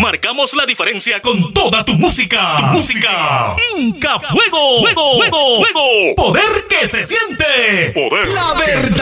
Marcamos la diferencia con toda tu música. Inca Fuego. Fuego. Poder que se siente. Poder. La verdad.